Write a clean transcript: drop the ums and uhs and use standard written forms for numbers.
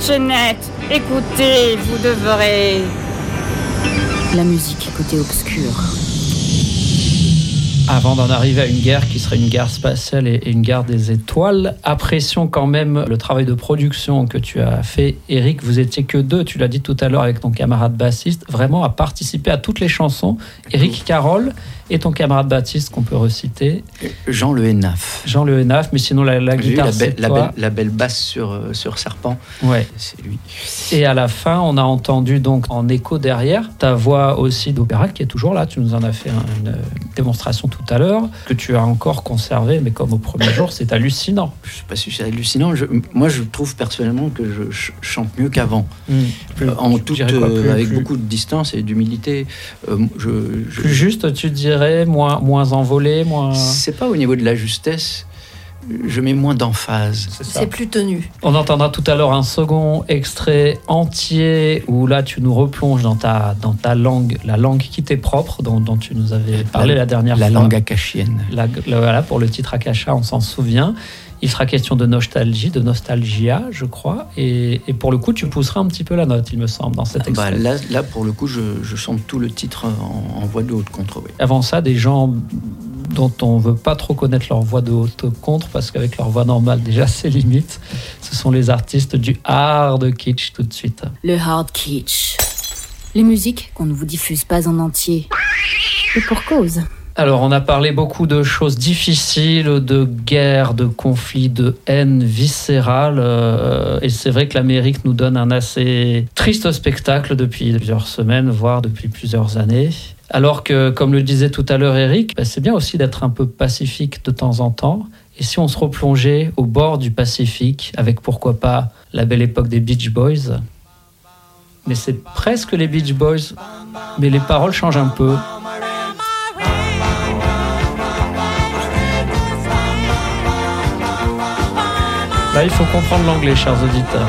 Jeanette, écoutez, vous devrez... La musique côté obscur. Avant d'en arriver à une guerre qui serait une guerre spatiale et une guerre des étoiles, apprécions quand même le travail de production que tu as fait. Eric, vous étiez que deux, tu l'as dit tout à l'heure avec ton camarade bassiste, vraiment à participer à toutes les chansons. Eric Carole et ton camarade bassiste qu'on peut reciter. Jean Le Hénaf. Jean Le Hénaf, mais sinon la guitare, c'est toi. La belle basse sur Serpent, ouais. C'est lui. Et à la fin, on a entendu donc en écho derrière ta voix aussi d'opéra qui est toujours là. Tu nous en as fait une démonstration tout à l'heure, que tu as encore conservé, mais comme au premier jour, c'est hallucinant. Je ne sais pas si c'est hallucinant. Moi, je trouve personnellement que je chante mieux qu'avant. Avec beaucoup de distance et d'humilité. Plus juste, tu dirais, moins envolé, moins... C'est pas au niveau de la justesse. Je mets moins d'emphase. C'est plus tenu. On entendra tout à l'heure un second extrait entier où là tu nous replonges dans ta langue, la langue qui t'est propre, dont tu nous avais parlé la dernière fois. La langue akashienne. Voilà, pour le titre Akasha, on s'en souvient. Il sera question de nostalgie, de nostalgia, je crois. Et pour le coup, tu pousseras un petit peu la note, il me semble, dans cet extrait. Là, pour le coup, je chante tout le titre en voix de haute contre. Oui. Avant ça, des gens dont on ne veut pas trop connaître leur voix de haute contre, parce qu'avec leur voix normale, déjà, c'est limite. Ce sont les artistes du hard kitsch, tout de suite. Le hard kitsch. Les musiques qu'on ne vous diffuse pas en entier. Et pour cause. Alors, on a parlé beaucoup de choses difficiles, de guerre, de conflits, de haine viscérale. Et c'est vrai que l'Amérique nous donne un assez triste spectacle depuis plusieurs semaines, voire depuis plusieurs années. Alors que, comme le disait tout à l'heure Eric, c'est bien aussi d'être un peu pacifique de temps en temps. Et si on se replongeait au bord du Pacifique, avec pourquoi pas la belle époque des Beach Boys. Mais c'est presque les Beach Boys, mais les paroles changent un peu. Là, il faut comprendre l'anglais, chers auditeurs.